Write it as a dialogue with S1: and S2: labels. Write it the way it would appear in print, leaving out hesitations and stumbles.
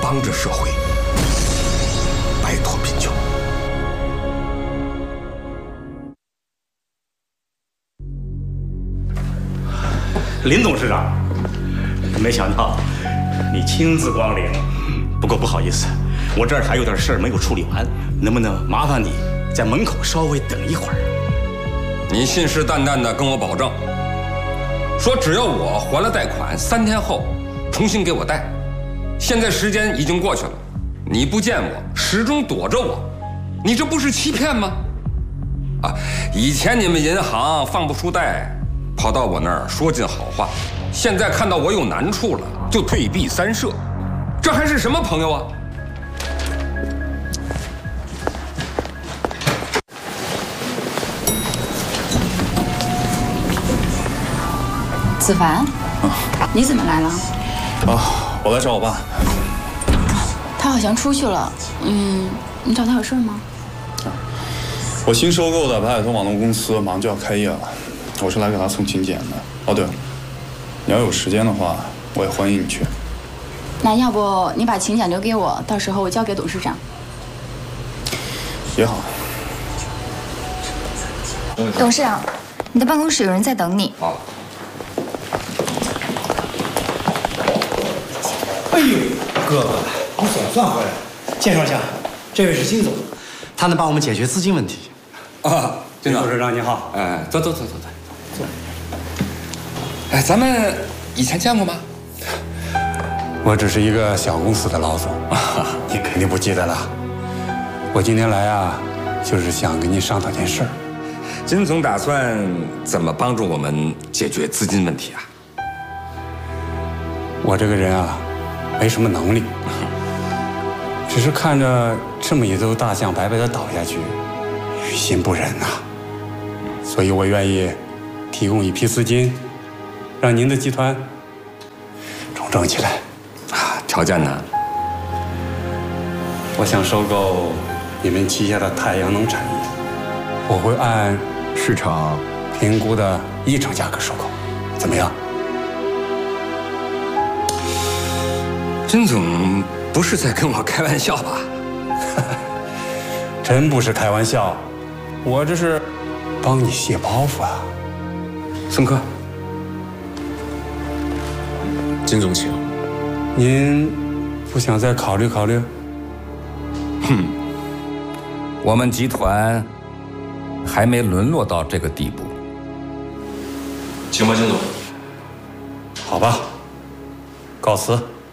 S1: 帮着社会摆脱贫穷。
S2: 林董事长，没想到你亲自光临。不过不好意思，我这儿还有点事儿没有处理完，能不能麻烦你在门口稍微等一会儿？
S1: 你信誓旦旦地跟我保证，说只要我还了贷款，3天后重新给我贷。现在时间已经过去了，你不见我，始终躲着我，你这不是欺骗吗？啊，以前你们银行放不出贷，跑到我那儿说尽好话，现在看到我有难处了，就退避三舍，这还是什么朋友啊？
S3: 子凡，你怎么来了？
S4: 我来找我爸。
S3: 他好像出去了。你找他有事吗？
S4: 我新收购的白海豚网络公司马上就要开业了，我是来给他送请柬的。哦，对了，你要有时间的话，我也欢迎你去。
S3: 那要不你把请柬留给我，到时候我交给董事长。
S4: 也好。
S5: 董事长，你的办公室有人在等你。
S1: 好。
S6: 哎呦，哥哥，你总算回来了。介绍一下，这位是金总，他能帮我们解决资金问题。
S1: 啊，金
S2: 董事长你好。
S1: 哎，坐。哎，咱们以前见过吗？
S7: 我只是一个小公司的老总，你肯定不记得了。我今天来啊，就是想跟你商讨件事儿。
S1: 金总打算怎么帮助我们解决资金问题啊？
S7: 我这个人啊，没什么能力，只是看着这么一头大象白白的倒下去，于心不忍呐。所以我愿意提供一批资金，让您的集团重整起来。
S1: 啊，条件呢？
S7: 我想收购你们旗下的太阳能产业，我会按市场评估的1成价格收购，怎么样？
S1: 金总不是在跟我开玩笑吧？
S7: 真不是开玩笑，我这是帮你卸包袱啊。
S1: 孙科，
S8: 金总请。
S7: 您不想再考虑考虑？
S1: 我们集团还没沦落到这个地步。
S8: 请吧，金总。
S7: 好吧，告辞。